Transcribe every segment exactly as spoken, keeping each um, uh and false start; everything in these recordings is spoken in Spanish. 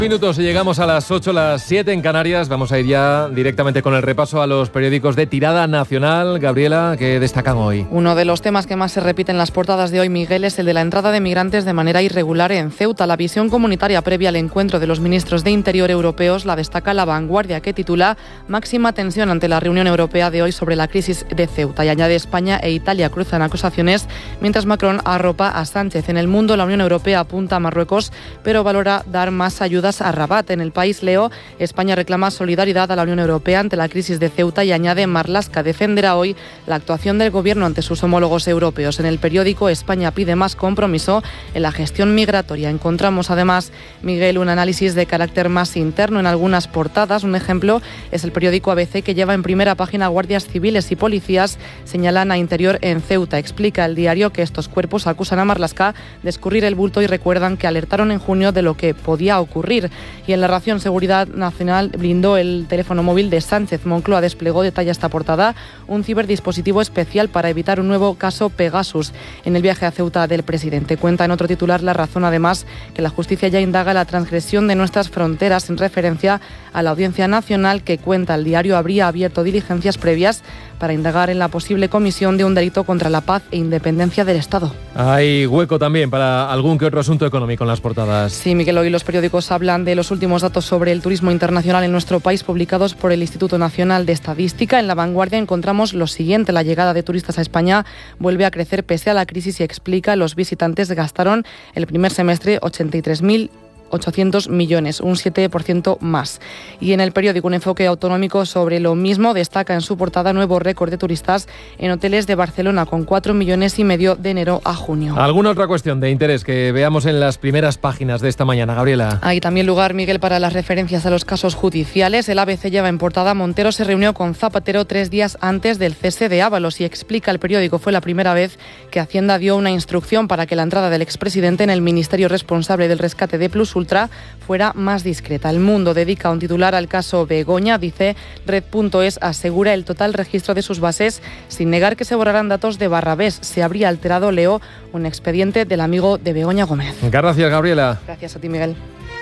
Minutos y llegamos a las ocho, las siete en Canarias. Vamos a ir ya directamente con el repaso a los periódicos de tirada nacional. Gabriela, ¿qué destacan hoy? Uno de los temas que más se repite en las portadas de hoy, Miguel, es el de la entrada de migrantes de manera irregular en Ceuta. La visión comunitaria previa al encuentro de los ministros de Interior europeos la destaca La Vanguardia, que titula Máxima tensión ante la reunión europea de hoy sobre la crisis de Ceuta. Y añade España e Italia cruzan acusaciones, mientras Macron arropa a Sánchez. En El Mundo, la Unión Europea apunta a Marruecos, pero valora dar más ayudas a Rabat. En El País leo, España reclama solidaridad a la Unión Europea ante la crisis de Ceuta y añade Marlaska defenderá hoy la actuación del gobierno ante sus homólogos europeos. En El Periódico, España pide más compromiso en la gestión migratoria. Encontramos además, Miguel, un análisis de carácter más interno en algunas portadas. Un ejemplo es el periódico A B C, que lleva en primera página guardias civiles y policías señalan a Interior en Ceuta. Explica el diario que estos cuerpos acusan a Marlaska de escurrir el bulto y recuerdan que alertaron en junio de lo que podía ocurrir. Y en La Razón, Seguridad Nacional blindó el teléfono móvil de Sánchez. Moncloa desplegó, detalla esta portada, un ciberdispositivo especial para evitar un nuevo caso Pegasus en el viaje a Ceuta del presidente. Cuenta en otro titular La Razón, además, que la justicia ya indaga la transgresión de nuestras fronteras en referencia a la Audiencia Nacional, que cuenta el diario habría abierto diligencias previas para indagar en la posible comisión de un delito contra la paz e independencia del Estado. Hay hueco también para algún que otro asunto económico en las portadas. Sí, Miguel, hoy los periódicos hablan de los últimos datos sobre el turismo internacional en nuestro país publicados por el Instituto Nacional de Estadística. En La Vanguardia encontramos lo siguiente: la llegada de turistas a España vuelve a crecer pese a la crisis y explica los visitantes gastaron el primer semestre ochenta y tres mil ochocientos millones, un siete por ciento más. Y en El Periódico, un enfoque autonómico sobre lo mismo, destaca en su portada nuevo récord de turistas en hoteles de Barcelona, con cuatro millones y medio de enero a junio. ¿Alguna otra cuestión de interés que veamos en las primeras páginas de esta mañana, Gabriela? Hay también lugar, Miguel, para las referencias a los casos judiciales. El A B C lleva en portada: Montero se reunió con Zapatero tres días antes del cese de Ábalos. Y explica el periódico, fue la primera vez que Hacienda dio una instrucción para que la entrada del expresidente en el ministerio responsable del rescate de Plus Ultra fuera más discreta. El Mundo dedica un titular al caso Begoña. Dice, Red punto es asegura el total registro de sus bases sin negar que se borrarán datos de Barrabés. Se habría alterado, leo, un expediente del amigo de Begoña Gómez. Gracias, Gabriela. Gracias a ti, Miguel.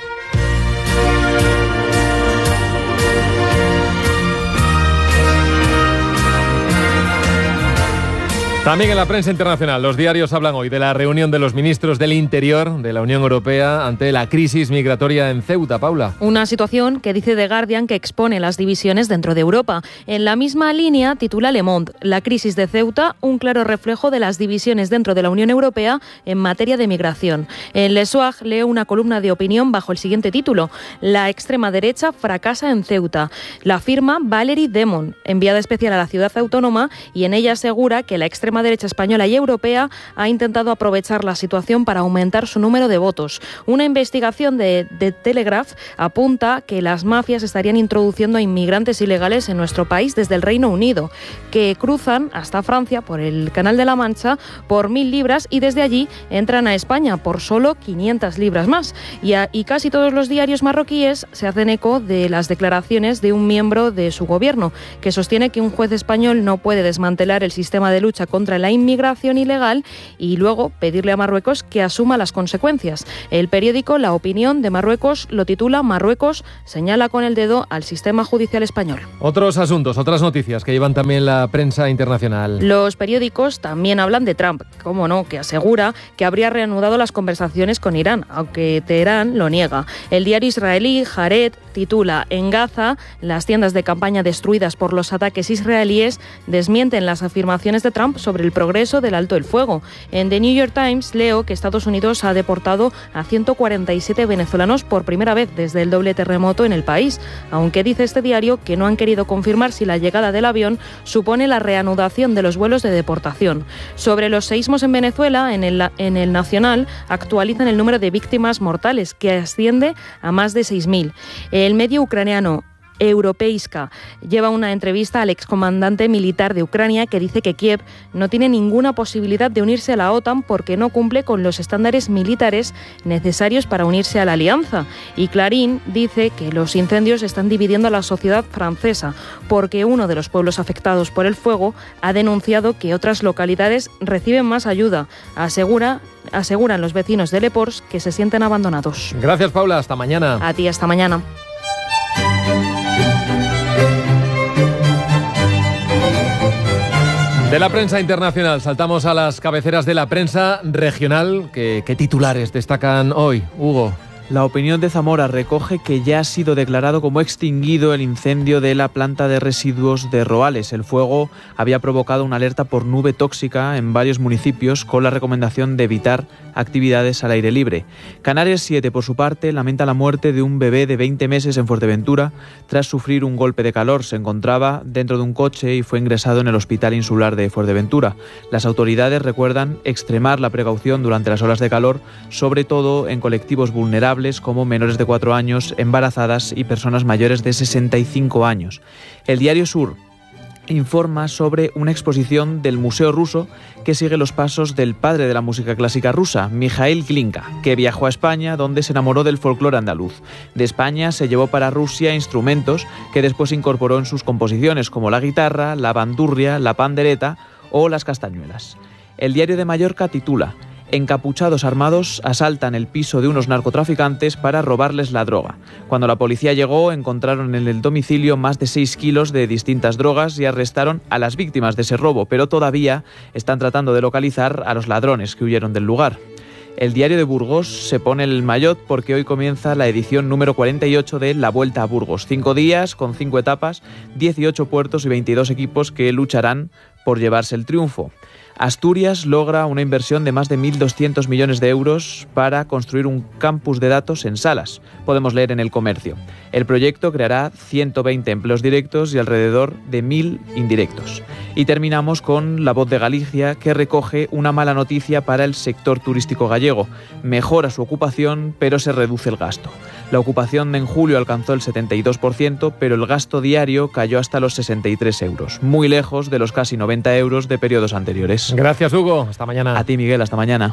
También en la prensa internacional, los diarios hablan hoy de la reunión de los ministros del Interior de la Unión Europea ante la crisis migratoria en Ceuta. Paula. Una situación que dice The Guardian que expone las divisiones dentro de Europa. En la misma línea titula Le Monde, la crisis de Ceuta, un claro reflejo de las divisiones dentro de la Unión Europea en materia de migración. En Le Soir leo una columna de opinión bajo el siguiente título: La extrema derecha fracasa en Ceuta. La firma Valerie Demon, enviada especial a la ciudad autónoma, y en ella asegura que la extrema derecha española y europea ha intentado aprovechar la situación para aumentar su número de votos. Una investigación de, de Telegraph apunta que las mafias estarían introduciendo a inmigrantes ilegales en nuestro país desde el Reino Unido, que cruzan hasta Francia por el Canal de la Mancha por mil libras y desde allí entran a España por solo quinientas libras más. Y, a, y casi todos los diarios marroquíes se hacen eco de las declaraciones de un miembro de su gobierno, que sostiene que un juez español no puede desmantelar el sistema de lucha contra la inmigración ilegal y luego pedirle a Marruecos que asuma las consecuencias. El periódico La Opinión de Marruecos lo titula: Marruecos señala con el dedo al sistema judicial español. Otros asuntos, otras noticias que llevan también la prensa internacional. Los periódicos también hablan de Trump, cómo no, que asegura que habría reanudado las conversaciones con Irán, aunque Teherán lo niega. El diario israelí Haaretz titula: En Gaza, las tiendas de campaña destruidas por los ataques israelíes desmienten las afirmaciones de Trump sobre el progreso del alto el fuego. En The New York Times leo que Estados Unidos ha deportado a ciento cuarenta y siete venezolanos por primera vez desde el doble terremoto en el país, aunque dice este diario que no han querido confirmar si la llegada del avión supone la reanudación de los vuelos de deportación. Sobre los seísmos en Venezuela, en el, en el Nacional actualizan el número de víctimas mortales, que asciende a más de seis mil. El medio ucraniano Europeiska. Lleva una entrevista al excomandante militar de Ucrania que dice que Kiev no tiene ninguna posibilidad de unirse a la OTAN porque no cumple con los estándares militares necesarios para unirse a la alianza. Y Clarín dice que los incendios están dividiendo a la sociedad francesa porque uno de los pueblos afectados por el fuego ha denunciado que otras localidades reciben más ayuda. Asegura, aseguran los vecinos de Le Pors que se sienten abandonados. Gracias, Paula. Hasta mañana. A ti, hasta mañana. De la prensa internacional saltamos a las cabeceras de la prensa regional. ¿Qué, qué titulares destacan hoy, Hugo? La Opinión de Zamora recoge que ya ha sido declarado como extinguido el incendio de la planta de residuos de Roales. El fuego había provocado una alerta por nube tóxica en varios municipios con la recomendación de evitar actividades al aire libre. Canarias siete, por su parte, lamenta la muerte de un bebé de veinte meses en Fuerteventura tras sufrir un golpe de calor. Se encontraba dentro de un coche y fue ingresado en el Hospital Insular de Fuerteventura. Las autoridades recuerdan extremar la precaución durante las olas de calor, sobre todo en colectivos vulnerables como menores de cuatro años, embarazadas y personas mayores de sesenta y cinco años. El Diario Sur informa sobre una exposición del Museo Ruso que sigue los pasos del padre de la música clásica rusa, Mikhail Glinka, que viajó a España donde se enamoró del folclore andaluz. De España se llevó para Rusia instrumentos que después incorporó en sus composiciones como la guitarra, la bandurria, la pandereta o las castañuelas. El Diario de Mallorca titula: encapuchados armados asaltan el piso de unos narcotraficantes para robarles la droga. Cuando la policía llegó, encontraron en el domicilio más de seis kilos de distintas drogas y arrestaron a las víctimas de ese robo, pero todavía están tratando de localizar a los ladrones que huyeron del lugar. El Diario de Burgos se pone el maillot porque hoy comienza la edición número cuarenta y ocho de la Vuelta a Burgos. Cinco días con cinco etapas, dieciocho puertos y veintidós equipos que lucharán por llevarse el triunfo. Asturias logra una inversión de más de mil doscientos millones de euros para construir un campus de datos en Salas. Podemos leer en El Comercio. El proyecto creará ciento veinte empleos directos y alrededor de mil indirectos. Y terminamos con La Voz de Galicia, que recoge una mala noticia para el sector turístico gallego. Mejora su ocupación, pero se reduce el gasto. La ocupación en julio alcanzó el setenta y dos por ciento, pero el gasto diario cayó hasta los sesenta y tres euros, muy lejos de los casi noventa euros de periodos anteriores. Gracias, Hugo. Hasta mañana. A ti, Miguel. Hasta mañana.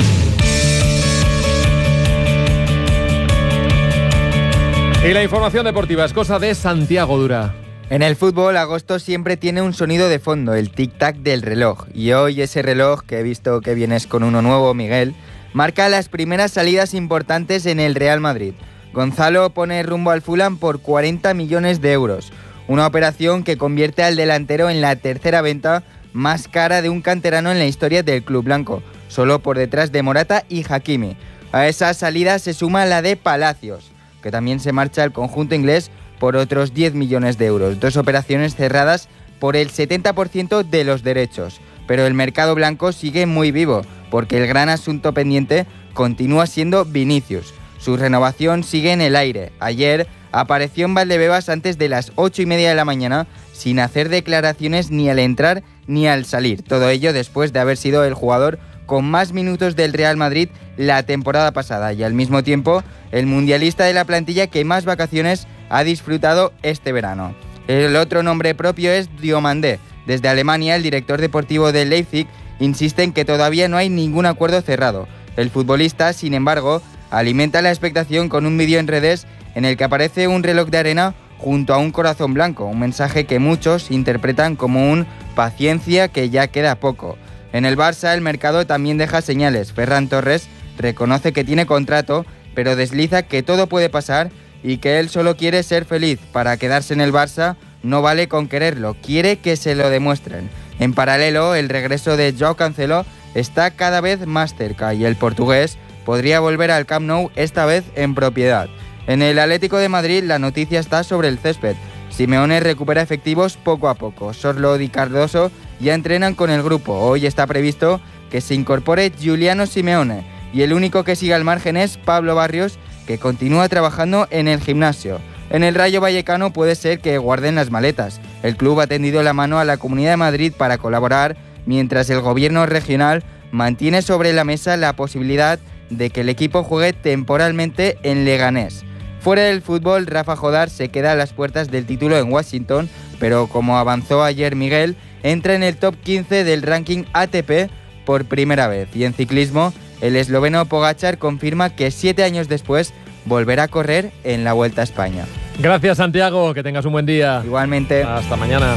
Y la información deportiva es cosa de Santiago Dura. En el fútbol, agosto siempre tiene un sonido de fondo, el tic-tac del reloj. Y hoy ese reloj, que he visto que vienes con uno nuevo, Miguel, marca las primeras salidas importantes en el Real Madrid. Gonzalo pone rumbo al Fulham por cuarenta millones de euros. Una operación que convierte al delantero en la tercera venta más cara de un canterano en la historia del club blanco, solo por detrás de Morata y Hakimi. A esa salida se suma la de Palacios, que también se marcha al conjunto inglés por otros diez millones de euros. Dos operaciones cerradas por el setenta por ciento de los derechos. Pero el mercado blanco sigue muy vivo, porque el gran asunto pendiente continúa siendo Vinicius. Su renovación sigue en el aire. Ayer apareció en Valdebebas antes de las ocho y media de la mañana, sin hacer declaraciones ni al entrar ni al salir. Todo ello después de haber sido el jugador con más minutos del Real Madrid la temporada pasada y al mismo tiempo el mundialista de la plantilla que más vacaciones ha disfrutado este verano. El otro nombre propio es Diomandé. Desde Alemania, el director deportivo del Leipzig insiste en que todavía no hay ningún acuerdo cerrado. El futbolista, sin embargo, alimenta la expectación con un vídeo en redes en el que aparece un reloj de arena junto a un corazón blanco, un mensaje que muchos interpretan como un paciencia que ya queda poco. En el Barça el mercado también deja señales. Ferran Torres reconoce que tiene contrato, pero desliza que todo puede pasar y que él solo quiere ser feliz. Para quedarse en el Barça no vale con quererlo, quiere que se lo demuestren. En paralelo, el regreso de Joao Cancelo está cada vez más cerca y el portugués podría volver al Camp Nou, esta vez en propiedad. En el Atlético de Madrid la noticia está sobre el césped. Simeone recupera efectivos poco a poco. Sorloth y Cardoso ya entrenan con el grupo. Hoy está previsto que se incorpore Giuliano Simeone y el único que sigue al margen es Pablo Barrios, que continúa trabajando en el gimnasio. En el Rayo Vallecano puede ser que guarden las maletas. El club ha tendido la mano a la Comunidad de Madrid para colaborar, mientras el gobierno regional mantiene sobre la mesa la posibilidad de que el equipo juegue temporalmente en Leganés. Fuera del fútbol, Rafa Jodar se queda a las puertas del título en Washington, pero como avanzó ayer Miguel, entra en el top quince del ranking A T P por primera vez. Y en ciclismo, el esloveno Pogačar confirma que siete años después volverá a correr en la Vuelta a España. Gracias, Santiago, que tengas un buen día. Igualmente. Hasta mañana.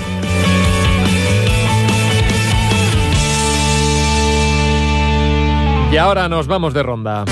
Y ahora nos vamos de ronda.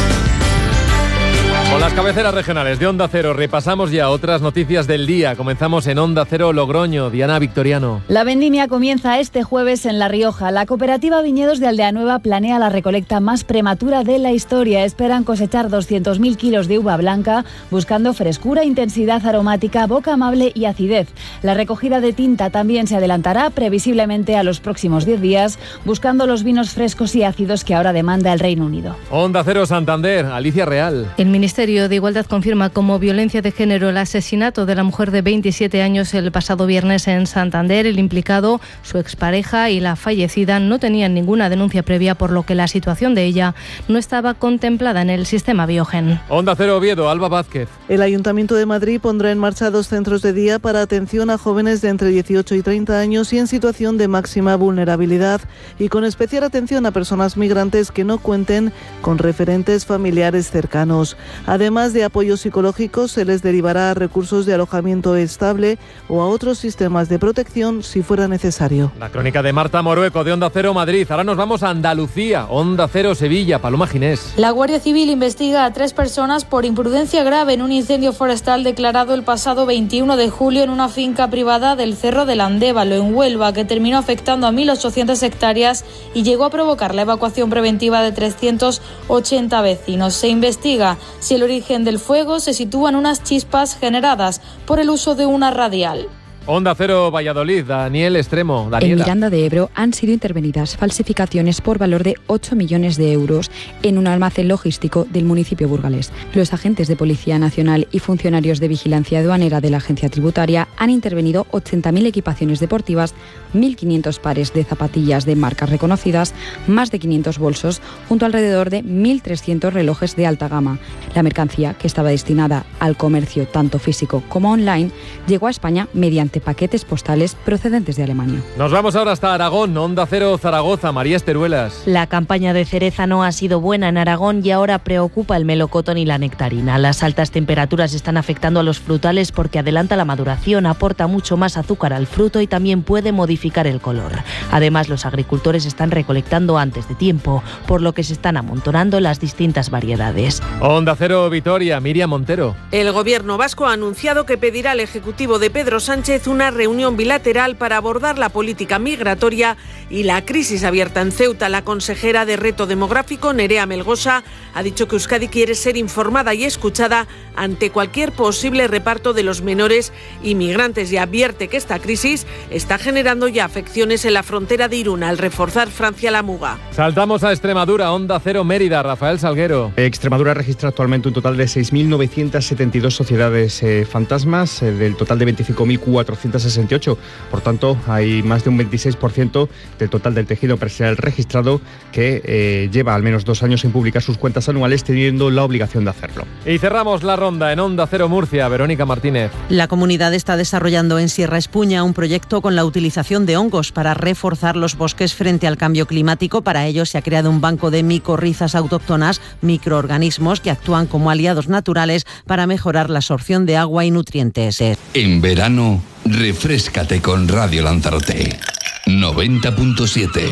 Con las cabeceras regionales de Onda Cero repasamos ya otras noticias del día. Comenzamos en Onda Cero Logroño. Diana Victoriano. La vendimia comienza este jueves en La Rioja. La cooperativa Viñedos de Aldeanueva planea la recolecta más prematura de la historia. Esperan cosechar doscientos mil kilos de uva blanca, buscando frescura, intensidad aromática, boca amable y acidez. La recogida de tinta también se adelantará previsiblemente a los próximos diez días, buscando los vinos frescos y ácidos que ahora demanda el Reino Unido. Onda Cero Santander. Alicia Real. El Ministerio de Igualdad confirma como violencia de género el asesinato de la mujer de veintisiete años el pasado viernes en Santander. El implicado, su expareja y la fallecida no tenían ninguna denuncia previa, por lo que la situación de ella no estaba contemplada en el sistema Biogen. Onda Cero Oviedo, Alba Vázquez. El Ayuntamiento de Madrid pondrá en marcha dos centros de día para atención a jóvenes de entre dieciocho y treinta años y en situación de máxima vulnerabilidad, y con especial atención a personas migrantes que no cuenten con referentes familiares cercanos. Además de apoyo psicológico, se les derivará a recursos de alojamiento estable o a otros sistemas de protección si fuera necesario. La crónica de Marta Morueco de Onda Cero Madrid. Ahora nos vamos a Andalucía. Onda Cero Sevilla. Paloma Ginés. La Guardia Civil investiga a tres personas por imprudencia grave en un incendio forestal declarado el pasado veintiuno de julio en una finca privada del Cerro del Andévalo, en Huelva, que terminó afectando a mil ochocientas hectáreas y llegó a provocar la evacuación preventiva de trescientos ochenta vecinos. Se investiga si el origen del fuego se sitúa en unas chispas generadas por el uso de una radial. Onda Cero Valladolid, Daniel Extremo. Daniela. En Miranda de Ebro han sido intervenidas falsificaciones por valor de ocho millones de euros en un almacén logístico del municipio burgalés. Los agentes de Policía Nacional y funcionarios de vigilancia aduanera de la agencia tributaria han intervenido ochenta mil equipaciones deportivas, mil quinientos pares de zapatillas de marcas reconocidas, más de quinientos bolsos, junto a alrededor de mil trescientos relojes de alta gama. La mercancía, que estaba destinada al comercio tanto físico como online, llegó a España mediante paquetes postales procedentes de Alemania. Nos vamos ahora hasta Aragón, Onda Cero Zaragoza, María Esteruelas. La campaña de cereza no ha sido buena en Aragón y ahora preocupa el melocotón y la nectarina. Las altas temperaturas están afectando a los frutales porque adelanta la maduración, aporta mucho más azúcar al fruto y también puede modificar el color. Además, los agricultores están recolectando antes de tiempo, por lo que se están amontonando las distintas variedades. Onda Cero Vitoria, Miriam Montero. El gobierno vasco ha anunciado que pedirá al ejecutivo de Pedro Sánchez una reunión bilateral para abordar la política migratoria y la crisis abierta en Ceuta. La consejera de Reto Demográfico, Nerea Melgosa, ha dicho que Euskadi quiere ser informada y escuchada ante cualquier posible reparto de los menores inmigrantes y advierte que esta crisis está generando ya afecciones en la frontera de Irún al reforzar Francia la Muga. Saltamos a Extremadura, Onda Cero Mérida, Rafael Salguero. Extremadura registra actualmente un total de seis mil novecientas setenta y dos sociedades eh, fantasmas, eh, del total de veinticinco mil cuatrocientos sesenta y ocho. Por tanto, hay más de un veintiséis por ciento del total del tejido empresarial registrado que eh, lleva al menos dos años sin publicar sus cuentas anuales, teniendo la obligación de hacerlo. Y cerramos la ronda en Onda Cero Murcia, Verónica Martínez. La comunidad está desarrollando en Sierra Espuña un proyecto con la utilización de hongos para reforzar los bosques frente al cambio climático. Para ello se ha creado un banco de micorrizas autóctonas, microorganismos que actúan como aliados naturales para mejorar la absorción de agua y nutrientes. En verano, refréscate con Radio Lanzarote. noventa punto siete.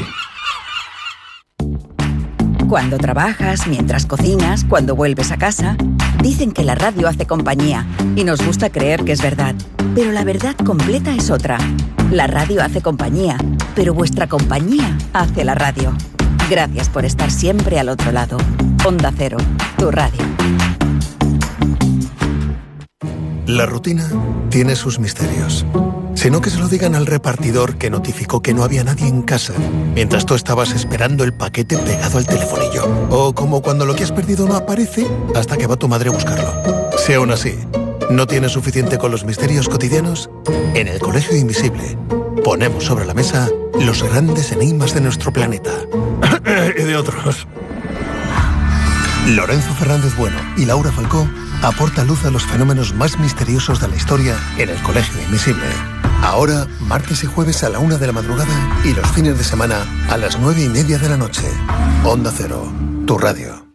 Cuando trabajas, mientras cocinas, cuando vuelves a casa, dicen que la radio hace compañía y nos gusta creer que es verdad. Pero la verdad completa es otra. La radio hace compañía, pero vuestra compañía hace la radio. Gracias por estar siempre al otro lado. Onda Cero, tu radio. La rutina tiene sus misterios. Si no, que se lo digan al repartidor que notificó que no había nadie en casa mientras tú estabas esperando el paquete pegado al telefonillo. O como cuando lo que has perdido no aparece hasta que va tu madre a buscarlo. Si aún así no tienes suficiente con los misterios cotidianos, en el Colegio Invisible ponemos sobre la mesa los grandes enigmas de nuestro planeta. Y de otros. Lorenzo Fernández Bueno y Laura Falcó aporta luz a los fenómenos más misteriosos de la historia en el Colegio Invisible. Ahora, martes y jueves a la una de la madrugada y los fines de semana a las nueve y media de la noche. Onda Cero, tu radio.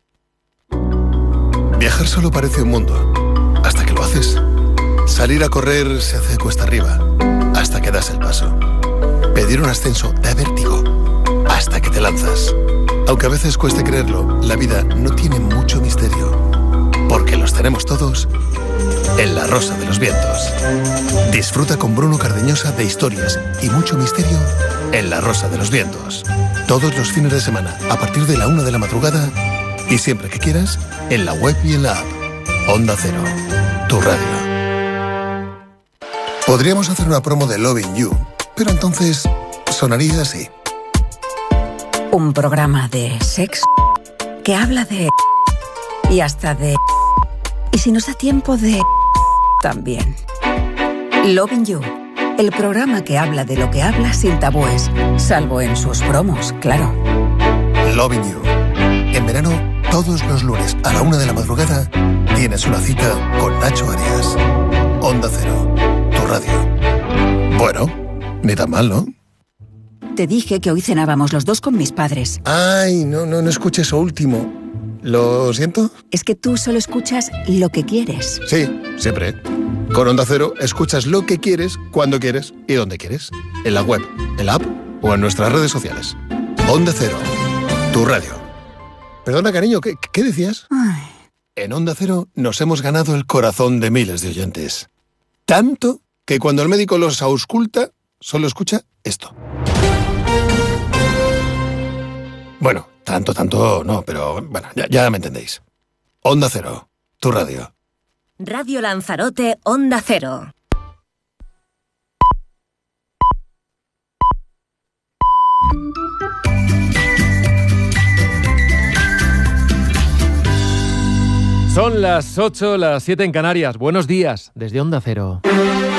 Viajar solo parece un mundo, hasta que lo haces. Salir a correr se hace cuesta arriba, hasta que das el paso. Pedir un ascenso da vértigo, hasta que te lanzas. Aunque a veces cueste creerlo, la vida no tiene mucho misterio, porque los tenemos todos en La Rosa de los Vientos. Disfruta con Bruno Cardeñosa de historias y mucho misterio en La Rosa de los Vientos. Todos los fines de semana, a partir de la una de la madrugada, y siempre que quieras, en la web y en la app. Onda Cero, tu radio. Podríamos hacer una promo de Loving You, pero entonces sonaría así. Un programa de sexo que habla de... y hasta de... y si nos da tiempo de... también. Loving You, el programa que habla de lo que habla sin tabúes, salvo en sus promos, claro. Loving You. En verano, todos los lunes a la una de la madrugada, tienes una cita con Nacho Arias. Onda Cero, tu radio. Bueno, ni tan mal, ¿no? Te dije que hoy cenábamos los dos con mis padres. Ay, no, no, no escuché eso último. ¿Lo siento? Es que tú solo escuchas lo que quieres. Sí, siempre. Con Onda Cero escuchas lo que quieres, cuando quieres y donde quieres. En la web, en la app o en nuestras redes sociales. Onda Cero, tu radio. Perdona, cariño, ¿qué, qué decías? Ay. En Onda Cero nos hemos ganado el corazón de miles de oyentes. Tanto que cuando el médico los ausculta, solo escucha esto. Bueno, tanto, tanto no, pero bueno, ya, ya me entendéis. Onda Cero, tu radio. Radio Lanzarote, Onda Cero. Son las ocho, las siete en Canarias. Buenos días desde Onda Cero.